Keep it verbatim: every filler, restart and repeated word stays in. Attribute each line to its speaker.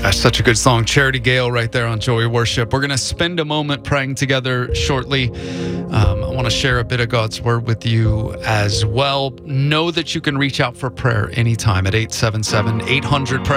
Speaker 1: That's such a good song. Charity Gale right there on Joy Worship. We're going to spend a moment praying together shortly. Um, I want to share a bit of God's word with you as well. Know that you can reach out for prayer anytime at eight seven seven, eight hundred, pray.